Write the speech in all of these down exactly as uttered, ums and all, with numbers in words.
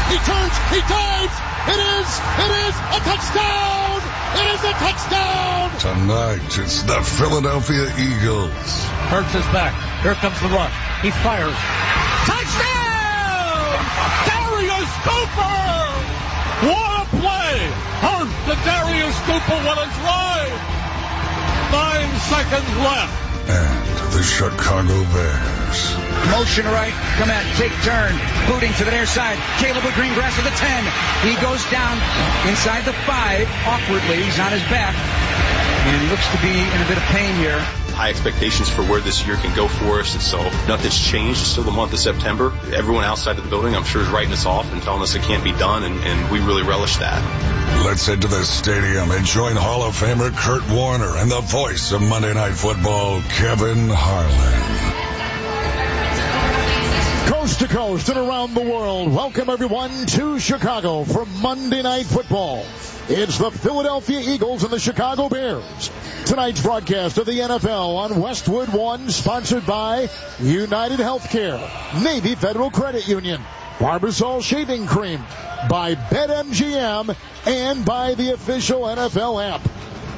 He turns. He dives. It is. It is a touchdown. It is a touchdown. Tonight, it's the Philadelphia Eagles. Hurts is back. Here comes the run. He fires. Touchdown! Darius Cooper! What a play! Hurts to Darius Cooper with a drive. Nine seconds left. And the Chicago Bears. Motion right, come at, take turn, booting to the near side. Caleb with Greengrass at the ten. He goes down inside the five, awkwardly. He's on his back, and he looks to be in a bit of pain here. High expectations for where this year can go for us, and so nothing's changed. It's still the month of September. Everyone outside of the building, I'm sure, is writing us off and telling us it can't be done, and, and we really relish that. Let's head to the stadium and join Hall of Famer Kurt Warner and the voice of Monday Night Football, Kevin Harlan. Coast to coast and around the world, welcome everyone to Chicago for Monday Night Football. It's the Philadelphia Eagles and the Chicago Bears. Tonight's broadcast of the N F L on Westwood One, sponsored by United Healthcare, Navy Federal Credit Union, Barbasol Shaving Cream, by BetMGM, and by the official N F L app.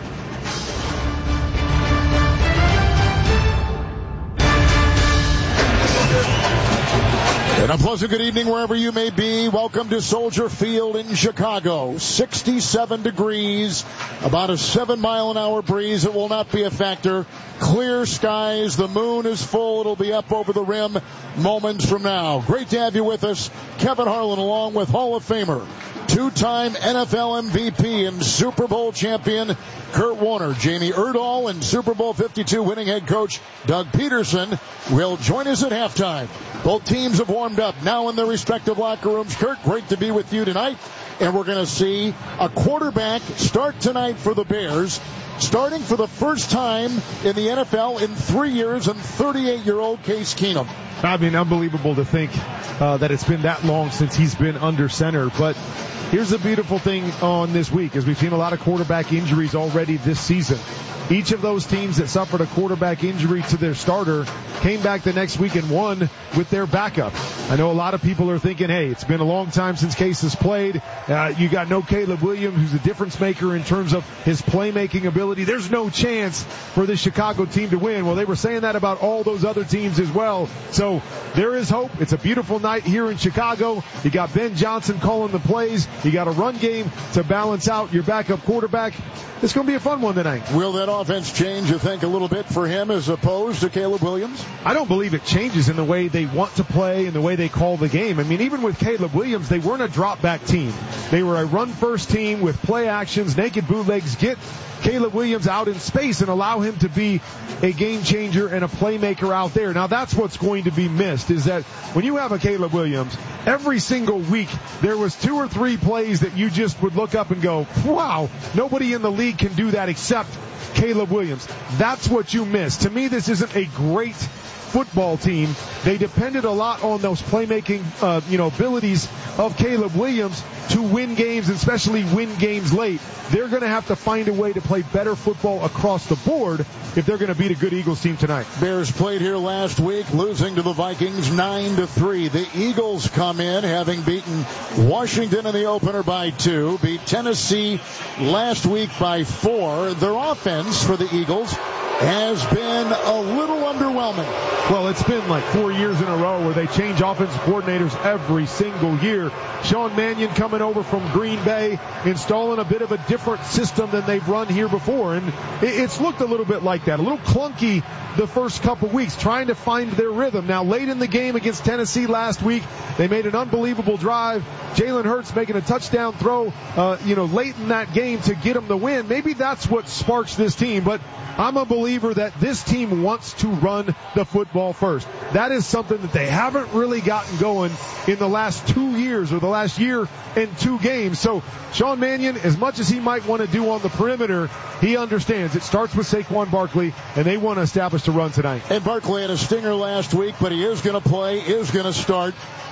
And a pleasant good evening wherever you may be. Welcome to Soldier Field in Chicago. sixty-seven degrees, about a seven mile an hour breeze. It will not be a factor. Clear skies. The moon is full. It'll be up over the rim moments from now. Great to have you with us. Kevin Harlan along with Hall of Famer, two-time N F L M V P and Super Bowl champion Kurt Warner. Jamie Erdahl and Super Bowl fifty-two winning head coach Doug Peterson will join us at halftime. Both teams have warmed up now in their respective locker rooms. Kurt, great to be with you tonight. And we're going to see a quarterback start tonight for the Bears, starting for the first time in the N F L in three years, and thirty-eight-year-old Case Keenum. I mean, unbelievable to think uh, that it's been that long since he's been under center. But here's the beautiful thing on this week, is we've seen a lot of quarterback injuries already this season. Each of those teams that suffered a quarterback injury to their starter came back the next week and won with their backup. I know a lot of people are thinking, hey, it's been a long time since Case has played. Uh, you got no Caleb Williams, who's a difference maker in terms of his playmaking ability. There's no chance for this Chicago team to win. Well, they were saying that about all those other teams as well. So there is hope. It's a beautiful night here in Chicago. You got Ben Johnson calling the plays. You got a run game to balance out your backup quarterback. It's going to be a fun one tonight. Will that offense change, you think, a little bit for him as opposed to Caleb Williams? I don't believe it changes in the way they want to play and the way they call the game. I mean, even with Caleb Williams, they weren't a drop-back team. They were a run-first team with play actions, naked bootlegs, get Caleb Williams out in space and allow him to be a game changer and a playmaker out there. Now, that's what's going to be missed, is that when you have a Caleb Williams, every single week there was two or three plays that you just would look up and go, wow, nobody in the league can do that except Caleb Williams. That's what you miss. To me, this isn't a great football team. They depended a lot on those playmaking, uh, you know, abilities of Caleb Williams to win games, especially win games late. They're going to have to find a way to play better football across the board if they're going to beat a good Eagles team tonight. Bears played here last week, losing to the Vikings nine to three. The Eagles come in having beaten Washington in the opener by two, beat Tennessee last week by four. Their offense for the Eagles has been a little underwhelming. Well, it's been like four years in a row where they change offensive coordinators every single year. Sean Mannion coming over from Green Bay, installing a bit of a different system than they've run here before. And it's looked a little bit like that, a little clunky the first couple weeks, trying to find their rhythm. Now, late in the game against Tennessee last week, they made an unbelievable drive. Jalen Hurts making a touchdown throw, uh, you know, late in that game to get them the win. Maybe that's what sparks this team, but I'm a believer that this team wants to run the football first. That is something that they haven't really gotten going in the last two years or the last year and two games. So Sean Mannion, as much as he might want to do on the perimeter, he understands it starts with Saquon Barkley, and they want to establish the run tonight. And Barkley had a stinger last week, but he is going to play, is going to start.